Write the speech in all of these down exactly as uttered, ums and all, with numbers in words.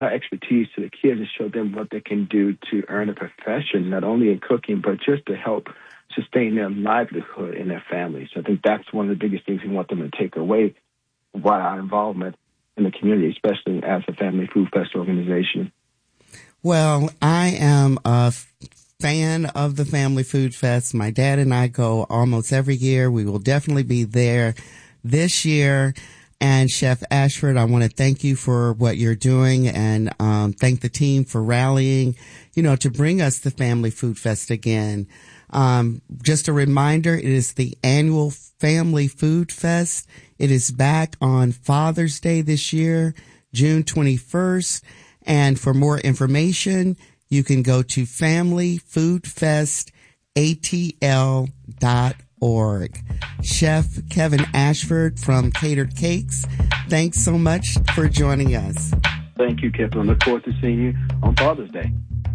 expertise to the kids and show them what they can do to earn a profession, not only in cooking, but just to help sustain their livelihood in their families. So I think that's one of the biggest things we want them to take away by our involvement in the community, especially as a Family Food Fest organization. Well, I am a fan of the Family Food Fest. My dad and I go almost every year. We will definitely be there this year. And Chef Ashford, I want to thank you for what you're doing and um, thank the team for rallying, you know, to bring us the Family Food Fest again. Um, just a reminder, it is the annual Family Food Fest. It is back on Father's Day this year, June twenty-first. And for more information, you can go to family food fest a t l dot org. Chef Kevin Ashford from Catered Cakes, thanks so much for joining us. Thank you, Kip. I look forward to seeing you on Father's Day.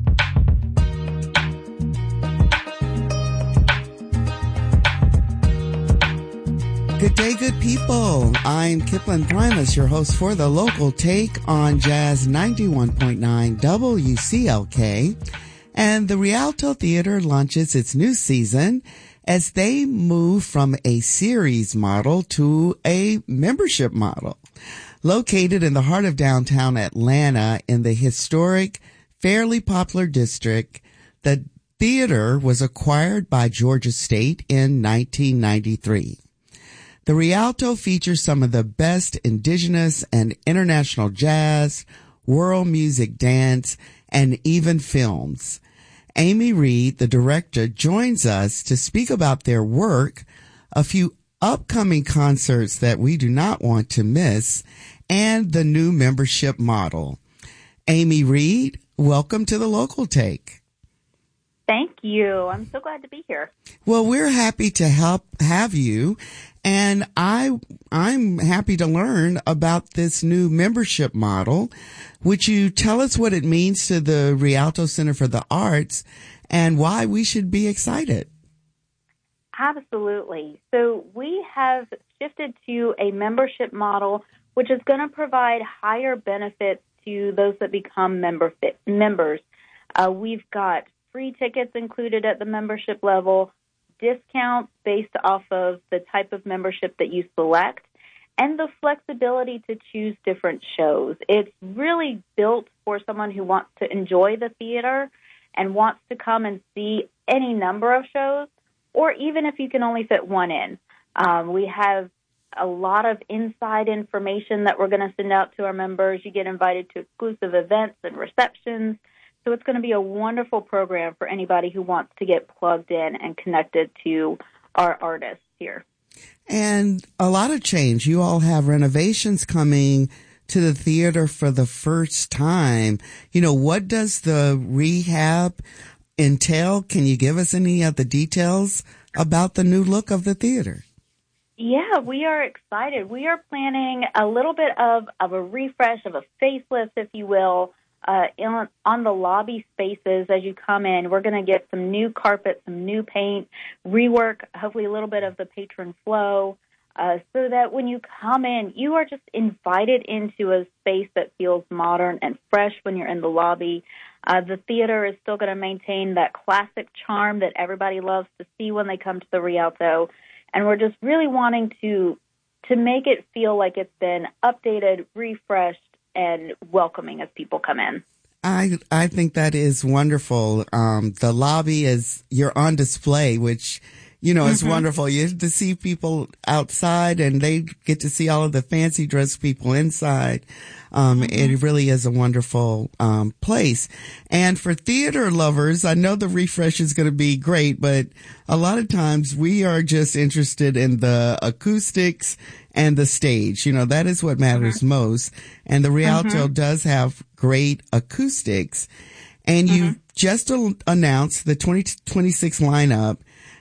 Good day, good people. I'm Kipling Primus, your host for The Local Take on Jazz ninety-one point nine W C L K. And the Rialto Theater launches its new season as they move from a series model to a membership model. Located in the heart of downtown Atlanta in the historic, fairly popular district, the theater was acquired by Georgia State in nineteen ninety-three. The Rialto features some of the best indigenous and international jazz, world music, dance, and even films. Amy Reed, the director, joins us to speak about their work, a few upcoming concerts that we do not want to miss, and the new membership model. Amy Reed, welcome to The Local Take. Thank you. I'm so glad to be here. Well, we're happy to help have you. And I, I'm happy to learn about this new membership model. Would you tell us what it means to the Rialto Center for the Arts and why we should be excited? Absolutely. So we have shifted to a membership model, which is going to provide higher benefits to those that become member fit, members. Uh, we've got free tickets included at the membership level, discounts based off of the type of membership that you select, and the flexibility to choose different shows. It's really built for someone who wants to enjoy the theater and wants to come and see any number of shows, or even if you can only fit one in. Um, we have a lot of inside information that we're going to send out to our members. You get invited to exclusive events and receptions. So it's going to be a wonderful program for anybody who wants to get plugged in and connected to our artists here. And a lot of change. You all have renovations coming to the theater for the first time. You know, what does the rehab entail? Can you give us any of the details about the new look of the theater? Yeah, we are excited. We are planning a little bit of, of a refresh, of a facelift, if you will, Uh, in, on the lobby spaces as you come in. We're going to get some new carpet, some new paint, rework, hopefully a little bit of the patron flow, uh, so that when you come in, you are just invited into a space that feels modern and fresh when you're in the lobby. Uh, the theater is still going to maintain that classic charm that everybody loves to see when they come to the Rialto, and we're just really wanting to to make it feel like it's been updated, refreshed, and welcoming as people come in. I I think that is wonderful. Um, the lobby is, you're on display, which, you know, is mm-hmm. wonderful. You get to see people outside and they get to see all of the fancy dressed people inside. Um, mm-hmm. It really is a wonderful, um, place. And for theater lovers, I know the refresh is going to be great, but a lot of times we are just interested in the acoustics and the stage. You know, that is what matters mm-hmm. most. And the Rialto mm-hmm. does have great acoustics. And mm-hmm. you just announced the twenty twenty-six lineup.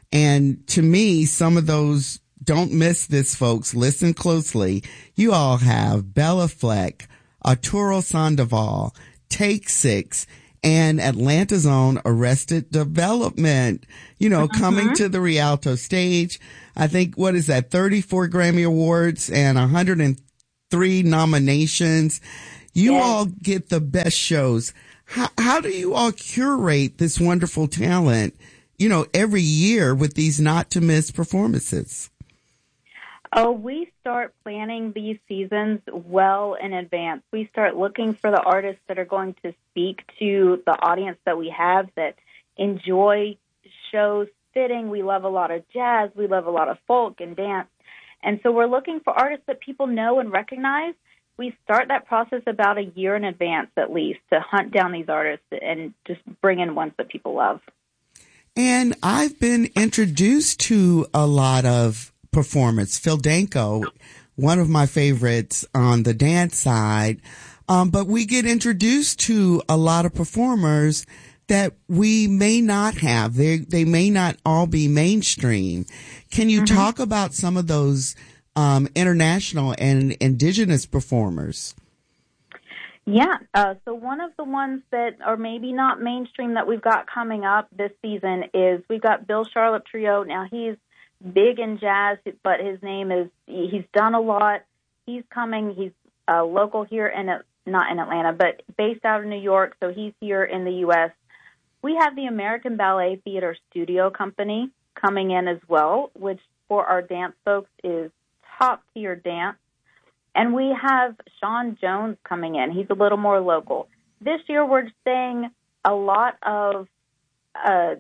And to me, some of those, don't miss this, folks. Listen closely. You all have Bella Fleck, Arturo Sandoval, Take Six, and Atlanta's own Arrested Development, you know, mm-hmm. coming to the Rialto stage. I think, what is that, thirty-four Grammy Awards and one hundred three nominations. You yes. all get the best shows. How, how do you all curate this wonderful talent, you know, every year with these not to miss performances? Oh, we start planning these seasons well in advance. We start looking for the artists that are going to speak to the audience that we have, that enjoy shows fitting. We love a lot of jazz. We love a lot of folk and dance. And so we're looking for artists that people know and recognize. We start that process about a year in advance at least to hunt down these artists and just bring in ones that people love. And I've been introduced to a lot of performance. Phil Danko, one of my favorites on the dance side. Um, but we get introduced to a lot of performers that we may not have. They they may not all be mainstream. Can you mm-hmm. talk about some of those um, international and indigenous performers? Yeah. Uh, so one of the ones that are maybe not mainstream that we've got coming up this season is we've got Bill Charlotte Trio. Now, he's big in jazz, but his name is, he's done a lot. He's coming, he's uh, local here in, not in Atlanta, but based out of New York, so he's here in the U S We have the American Ballet Theater Studio Company coming in as well, which for our dance folks is top-tier dance. And we have Sean Jones coming in. He's a little more local. This year we're seeing a lot of uh,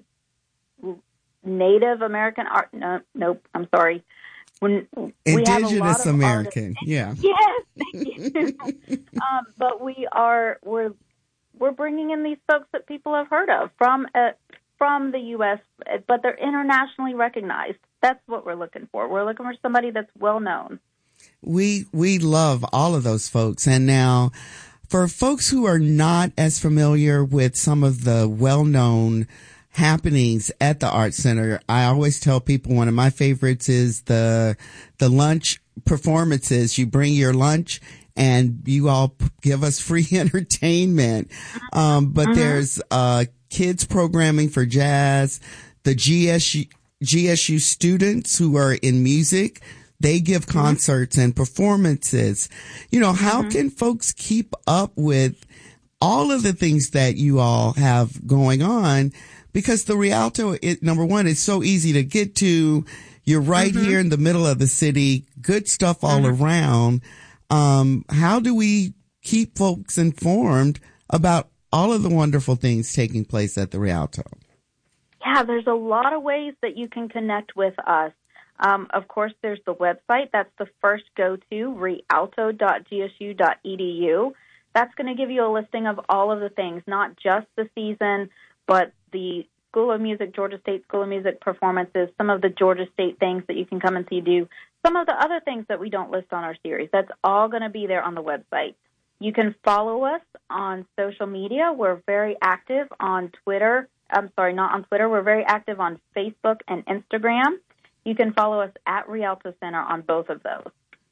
Native American art. No, nope, I'm sorry. When we Indigenous have a lot of American, artists. yeah. Yes, thank you. um, but we are we're we're bringing in these folks that people have heard of from uh, from the U S, but they're internationally recognized. That's what we're looking for. We're looking for somebody that's well known. We we love all of those folks, and now for folks who are not as familiar with some of the well known happenings at the Art Center, I always tell people one of my favorites is the the lunch performances. You bring your lunch and you all p- give us free entertainment. Um, but mm-hmm. there's uh kids programming for jazz, the G S U, G S U students who are in music. They give concerts mm-hmm. and performances. You know, how mm-hmm. can folks keep up with all of the things that you all have going on? Because the Rialto, it, number one, it's so easy to get to. You're right mm-hmm. here in the middle of the city. Good stuff all mm-hmm. around. Um, how do we keep folks informed about all of the wonderful things taking place at the Rialto? Yeah, there's a lot of ways that you can connect with us. Um, of course, there's the website. That's the first go-to, rialto dot g s u dot e d u. That's going to give you a listing of all of the things, not just the season, but the School of Music, Georgia State School of Music performances, some of the Georgia State things that you can come and see do, some of the other things that we don't list on our series. That's all going to be there on the website. You can follow us on social media. We're very active on Twitter. I'm sorry, not on Twitter. We're very active on Facebook and Instagram. You can follow us at Rialto Center on both of those.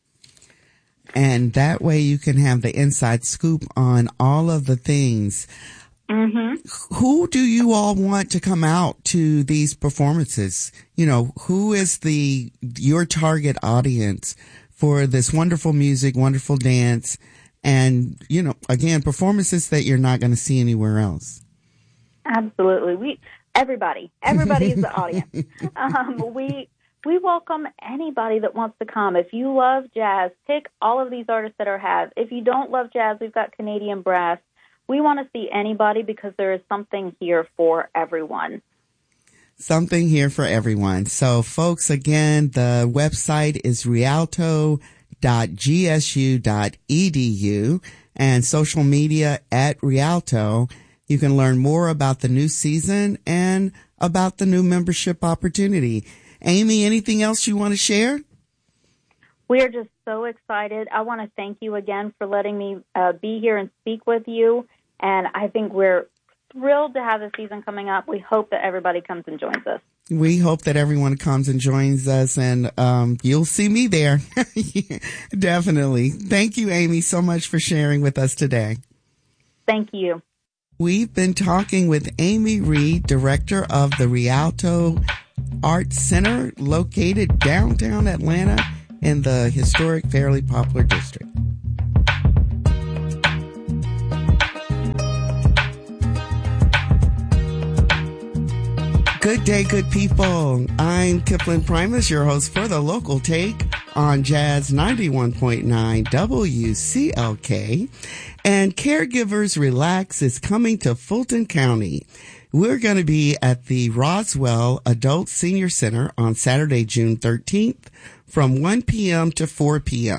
And that way you can have the inside scoop on all of the things. Mm-hmm. Who do you all want to come out to these performances? You know, who is the your target audience for this wonderful music, wonderful dance, and, you know, again, performances that you're not going to see anywhere else? Absolutely. We everybody, everybody is the audience. Um, we we welcome anybody that wants to come. If you love jazz, pick all of these artists that are have. If you don't love jazz, we've got Canadian brass. We want to see anybody because there is something here for everyone. Something here for everyone. So, folks, again, the website is rialto dot g s u dot e d u and social media at Rialto. You can learn more about the new season and about the new membership opportunity. Amy, anything else you want to share? We are just so excited. I want to thank you again for letting me uh, be here and speak with you. And I think we're thrilled to have the season coming up. We hope that everybody comes and joins us. We hope that everyone comes and joins us, and um, you'll see me there. Definitely. Thank you, Amy, so much for sharing with us today. Thank you. We've been talking with Amy Reed, director of the Rialto Arts Center, located downtown Atlanta in the historic Fairleigh Poplar District. Good day, good people. I'm Kipling Primus, your host for the Local Take on Jazz ninety-one point nine W C L K. And Caregivers Relax is coming to Fulton County. We're going to be at the Roswell Adult Senior Center on Saturday, June thirteenth from one p.m. to four p.m.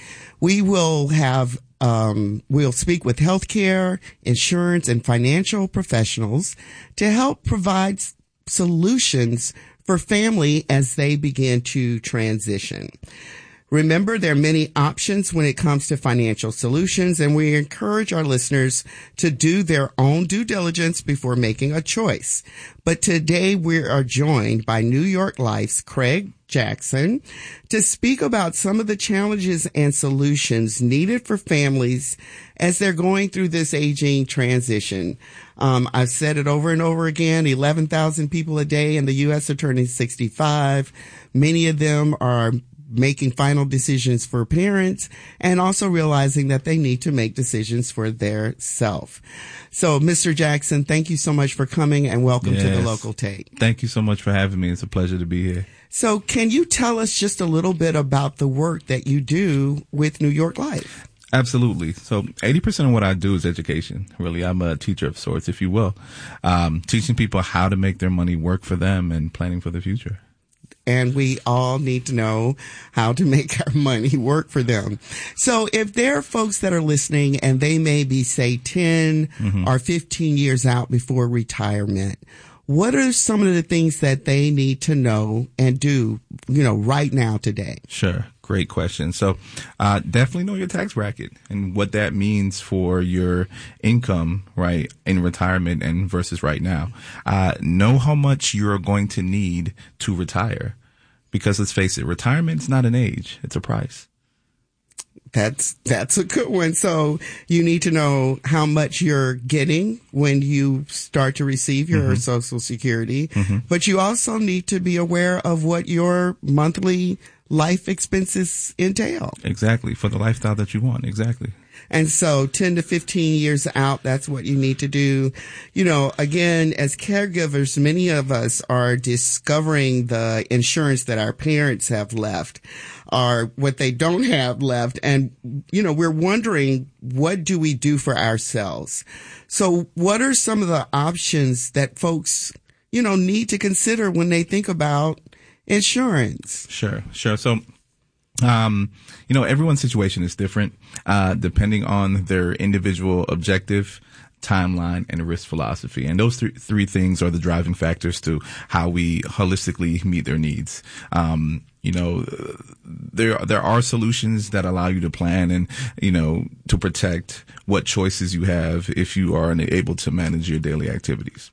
We will have Um, we'll speak with healthcare, insurance, and financial professionals to help provide s- solutions for family as they begin to transition. Remember, there are many options when it comes to financial solutions, and we encourage our listeners to do their own due diligence before making a choice. But today we are joined by New York Life's Craig Jackson to speak about some of the challenges and solutions needed for families as they're going through this aging transition. Um, I've said it over and over again, eleven thousand people a day in the U S are turning sixty-five. Many of them are making final decisions for parents and also realizing that they need to make decisions for their self. So, Mister Jackson, thank you so much for coming and welcome yes. to the Local Take. Thank you so much for having me. It's a pleasure to be here. So can you tell us just a little bit about the work that you do with New York Life? Absolutely. So eighty percent of what I do is education. Really, I'm a teacher of sorts, if you will, um, teaching people how to make their money work for them and planning for the future. And we all need to know how to make our money work for them. So if there are folks that are listening and they may be, say, ten mm-hmm. or fifteen years out before retirement, what are some of the things that they need to know and do, you know, right now today? Sure. Great question. So uh, definitely know your tax bracket and what that means for your income, right, in retirement and versus right now. Uh, know how much you're going to need to retire, because let's face it, retirement is not an age. It's a price. That's, that's a good one. So you need to know how much you're getting when you start to receive your mm-hmm. Social Security, mm-hmm. but you also need to be aware of what your monthly life expenses entail. Exactly. For the lifestyle that you want. Exactly. And so ten to fifteen years out, that's what you need to do. You know, again, as caregivers, many of us are discovering the insurance that our parents have left or what they don't have left. And, you know, we're wondering, what do we do for ourselves? So what are some of the options that folks, you know, need to consider when they think about insurance? Sure, sure. So, um, you know, everyone's situation is different, uh, depending on their individual objective, timeline, and risk philosophy. And those th- three things are the driving factors to how we holistically meet their needs. Um, you know, there, there are solutions that allow you to plan and, you know, to protect what choices you have if you are unable to manage your daily activities.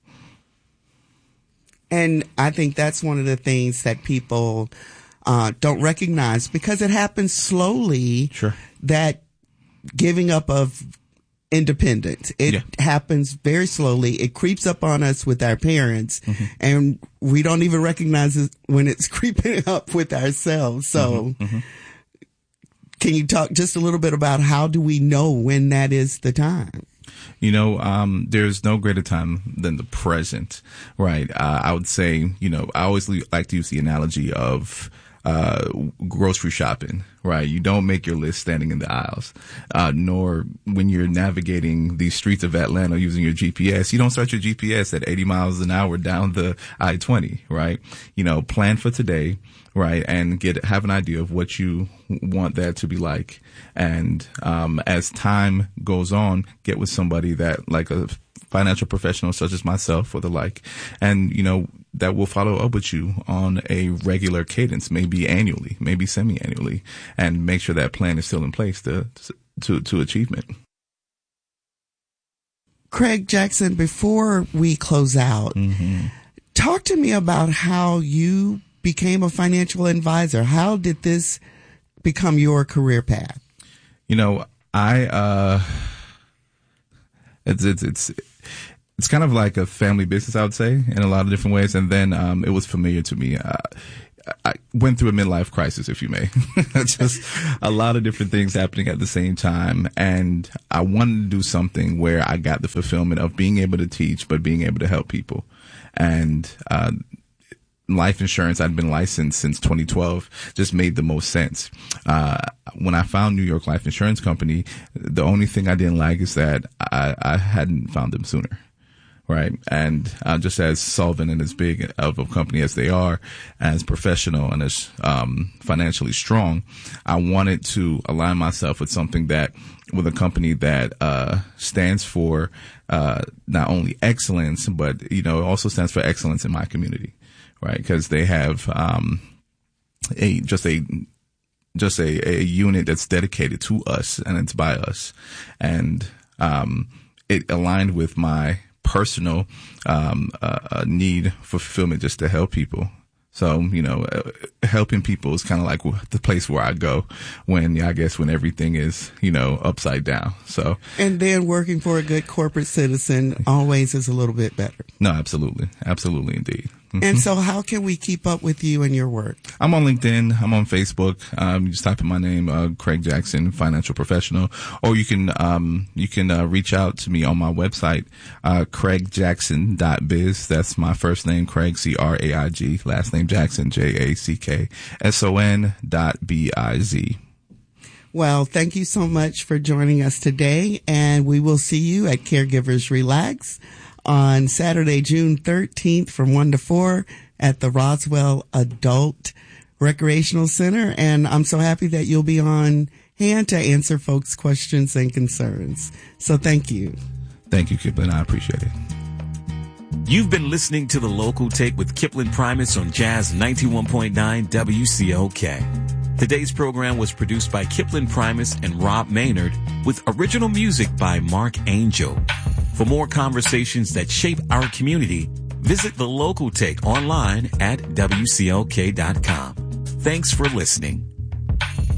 And I think that's one of the things that people uh, don't recognize, because it happens slowly. Sure. That giving up of independence, it yeah. happens very slowly. It creeps up on us with our parents, mm-hmm. and we don't even recognize it when it's creeping up with ourselves. So mm-hmm. Mm-hmm. Can you talk just a little bit about how do we know when that is the time? You know, um, there's no greater time than the present, right? Uh, I would say, you know, I always like to use the analogy of uh, grocery shopping, right? You don't make your list standing in the aisles, uh, nor when you're navigating the streets of Atlanta using your G P S. You don't start your G P S at eighty miles an hour down the I twenty, right? You know, plan for today, right? And get, have an idea of what you want that to be like. And, um, as time goes on, get with somebody that, like a financial professional such as myself or the like, and, you know, that will follow up with you on a regular cadence, maybe annually, maybe semi-annually, and make sure that plan is still in place to, to, to achievement. Craig Jackson, before we close out, mm-hmm. talk to me about how you became a financial advisor. How did this become your career path? You know, I, uh, it's, it's, it's, it's kind of like a family business, I would say, in a lot of different ways. And then, um, it was familiar to me. Uh, I went through a midlife crisis, if you may. Just a lot of different things happening at the same time. And I wanted to do something where I got the fulfillment of being able to teach, but being able to help people. And, uh, life insurance, I'd been licensed since twenty twelve, just made the most sense. Uh, when I found New York Life Insurance Company, the only thing I didn't like is that I, I hadn't found them sooner. Right. And uh, just as solvent and as big of a company as they are, as professional and as um, financially strong, I wanted to align myself with something that, with a company that uh, stands for uh, not only excellence, but, you know, it also stands for excellence in my community. Right. Because they have um, a just a just a, a unit that's dedicated to us, and it's by us. And um, it aligned with my personal um, uh, need for fulfillment, just to help people. So, you know, uh, helping people is kind of like the place where I go when, I guess, when everything is, you know, upside down. So, and then working for a good corporate citizen always is a little bit better. No, absolutely. Absolutely, indeed. And so how can we keep up with you and your work? I'm on LinkedIn. I'm on Facebook. Um, you just type in my name, uh, Craig Jackson, financial professional, or you can, um, you can, uh, reach out to me on my website, uh, craig jackson dot biz. That's my first name, Craig, C R A I G, last name Jackson, J A C K S O N dot B I Z. Well, thank you so much for joining us today, and we will see you at Caregivers Relax on Saturday, June thirteenth from one to four at the Roswell Adult Recreational Center. And I'm so happy that you'll be on hand to answer folks' questions and concerns. So thank you. Thank you, Kipling. I appreciate it. You've been listening to The Local Take with Kipling Primus on Jazz ninety-one point nine W C L K. Today's program was produced by Kipling Primus and Rob Maynard, with original music by Mark Angel. For more conversations that shape our community, visit The Local Take online at W C L K dot com. Thanks for listening.